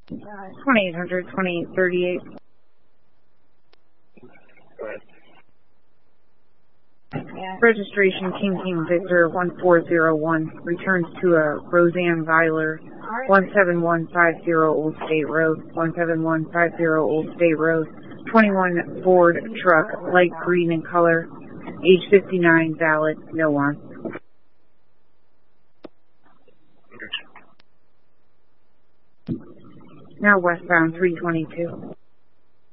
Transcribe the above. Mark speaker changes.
Speaker 1: 2800, 2838.
Speaker 2: Go ahead.
Speaker 1: Registration King Victor 1401 returns to a Roseanne Weiler 17150 Old State Road, 17150 Old State Road, 21 Ford truck, light green in color, age 59, valid, no on. Now westbound 322.